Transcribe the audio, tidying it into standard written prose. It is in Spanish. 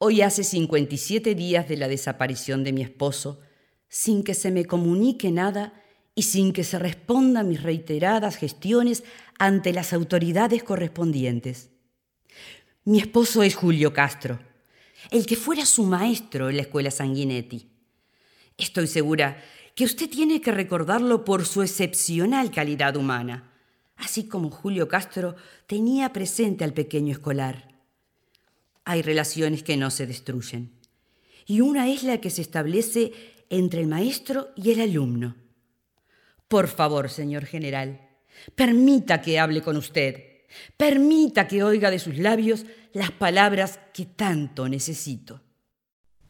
Hoy hace 57 días de la desaparición de mi esposo, sin que se me comunique nada y sin que se responda a mis reiteradas gestiones ante las autoridades correspondientes. Mi esposo es Julio Castro, el que fuera su maestro en la escuela Sanguinetti. Estoy segura que usted tiene que recordarlo por su excepcional calidad humana, así como Julio Castro tenía presente al pequeño escolar. Hay relaciones que no se destruyen, y una es la que se establece entre el maestro y el alumno. Por favor, señor general, permita que hable con usted. Permita que oiga de sus labios las palabras que tanto necesito.